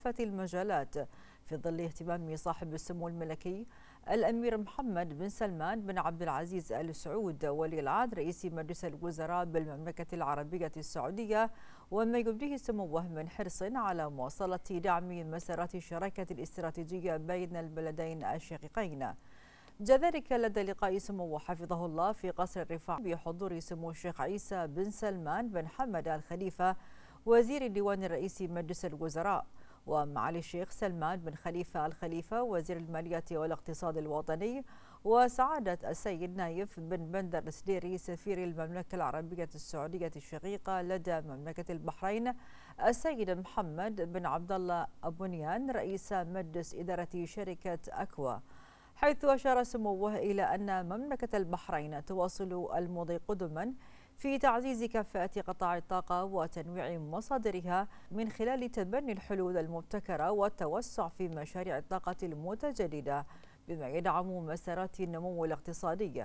كافة المجالات في ظل اهتمام صاحب السمو الملكي الأمير محمد بن سلمان بن عبد العزيز آل سعود ولي العهد رئيس مجلس الوزراء بالمملكة العربية السعودية، وما يبديه سموه من حرص على مواصلة دعم مسارات الشراكة الاستراتيجية بين البلدين الشقيقين. جاء ذلك لدى لقاء سموه حفظه الله في قصر الرفاع بحضور سمو الشيخ عيسى بن سلمان بن حمد آل خليفة وزير الديوان الرئيسي مجلس الوزراء، ومعالي الشيخ سلمان بن خليفة آل خليفة وزير المالية والاقتصاد الوطني، وسعادة السيد نايف بن بندر السديري سفير المملكة العربية السعودية الشقيقة لدى مملكة البحرين، السيد محمد بن عبد الله أبونيان رئيس مجلس إدارة شركة أكوا، حيث أشار سموه إلى أن مملكة البحرين تواصل المضي قدما في تعزيز كفاءة قطاع الطاقة وتنويع مصادرها من خلال تبني الحلول المبتكرة والتوسع في مشاريع الطاقة المتجددة بما يدعم مسارات النمو الاقتصادي.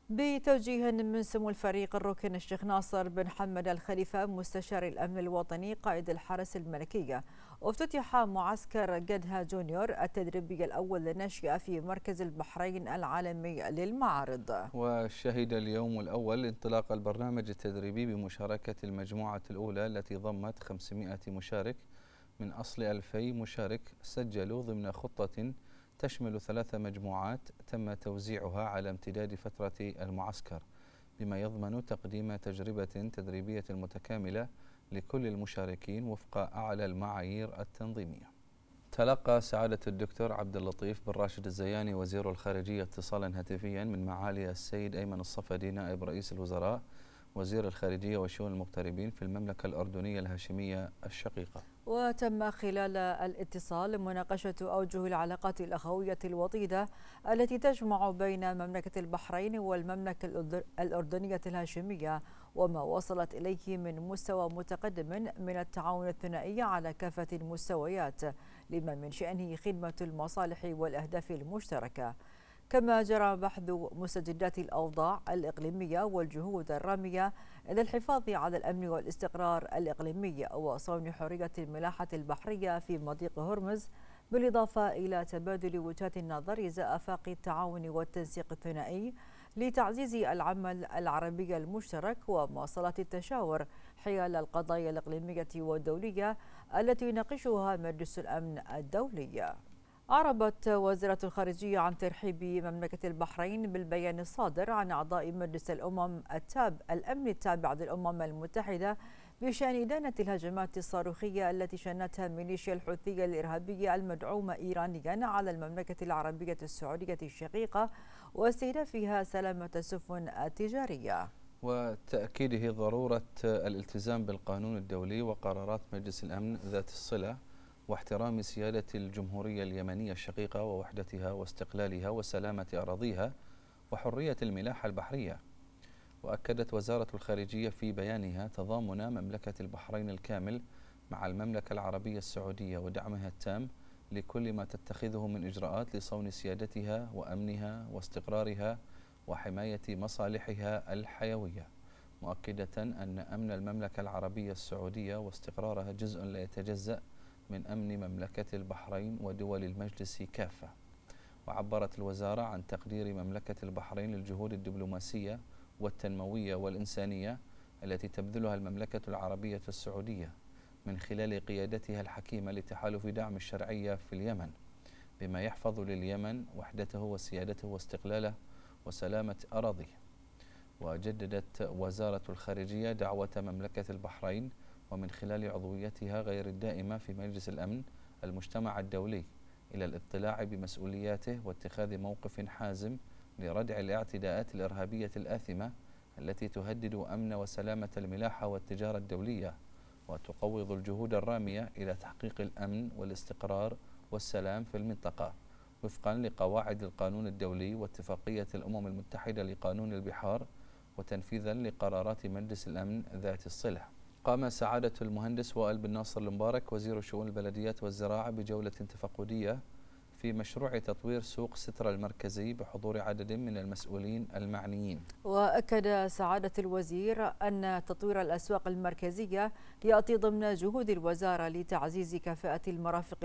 بتوجيه من سمو الفريق الركن الشيخ ناصر بن حمد الخليفة مستشار الأمن الوطني قائد الحرس الملكي، افتتح معسكر جدها جونيور التدريبي الأول للناشئة في مركز البحرين العالمي للمعارض. وشهد اليوم الأول انطلاق البرنامج التدريبي بمشاركة المجموعة الأولى التي ضمت 500 مشارك من أصل 2000 مشارك سجلوا ضمن خطة تشمل 3 مجموعات تم توزيعها على امتداد فترة المعسكر، بما يضمن تقديم تجربة تدريبية متكاملة لكل المشاركين وفق أعلى المعايير التنظيمية. تلقى سعادة الدكتور عبد اللطيف بن راشد الزياني وزير الخارجية اتصالا هاتفيا من معالي السيد أيمن الصفدي نائب رئيس الوزراء وزير الخارجية وشؤون المغتربين في المملكة الأردنية الهاشمية الشقيقة. وتم خلال الاتصال مناقشة أوجه العلاقات الأخوية الوطيدة التي تجمع بين مملكة البحرين والمملكة الأردنية الهاشمية وما وصلت إليه من مستوى متقدم من التعاون الثنائي على كافة المستويات لما من شأنه خدمة المصالح والأهداف المشتركة. كما جرى بحث مستجدات الأوضاع الإقليمية والجهود الرامية للحفاظ على الأمن والاستقرار الإقليمي وصون حرية الملاحة البحرية في مضيق هرمز، بالإضافة إلى تبادل وجهات النظر إزاء آفاق التعاون والتنسيق الثنائي لتعزيز العمل العربي المشترك ومواصلة التشاور حيال القضايا الإقليمية والدولية التي يناقشها مجلس الأمن الدولي. أعربت وزارة الخارجية عن ترحيب مملكة البحرين بالبيان الصادر عن أعضاء مجلس الأمن التابع للأمم المتحدة بشأن إدانة الهجمات الصاروخية التي شنتها ميليشيا الحوثية الإرهابية المدعومة إيرانيا على المملكة العربية السعودية الشقيقة واستهدافها سلامة السفن التجارية. وتأكيده ضرورة الالتزام بالقانون الدولي وقرارات مجلس الأمن ذات الصلة واحترام سيادة الجمهورية اليمنية الشقيقة ووحدتها واستقلالها وسلامة أراضيها وحرية الملاحة البحرية. وأكدت وزارة الخارجية في بيانها تضامن مملكة البحرين الكامل مع المملكة العربية السعودية ودعمها التام لكل ما تتخذه من إجراءات لصون سيادتها وأمنها واستقرارها وحماية مصالحها الحيوية، مؤكدة أن أمن المملكة العربية السعودية واستقرارها جزء لا يتجزأ من أمن مملكة البحرين ودول المجلس كافة. وعبرت الوزارة عن تقدير مملكة البحرين للجهود الدبلوماسية والتنموية والإنسانية التي تبذلها المملكة العربية السعودية من خلال قيادتها الحكيمة لتحالف دعم الشرعية في اليمن، بما يحفظ لليمن وحدته وسيادته واستقلاله وسلامة أراضيه. وجددت وزارة الخارجية دعوة مملكة البحرين ومن خلال عضويتها غير الدائمة في مجلس الأمن المجتمع الدولي إلى الاطلاع بمسؤولياته واتخاذ موقف حازم لردع الاعتداءات الإرهابية الآثمة التي تهدد أمن وسلامة الملاحة والتجارة الدولية وتقوض الجهود الرامية إلى تحقيق الأمن والاستقرار والسلام في المنطقة وفقا لقواعد القانون الدولي واتفاقية الأمم المتحدة لقانون البحار وتنفيذا لقرارات مجلس الأمن ذات الصلة. قام سعادة المهندس وائل بن ناصر المبارك وزير شؤون البلديات والزراعة بجولة تفقدية في مشروع تطوير سوق سترة المركزي بحضور عدد من المسؤولين المعنيين. وأكد سعادة الوزير أن تطوير الأسواق المركزية يأتي ضمن جهود الوزارة لتعزيز كفاءة المرافق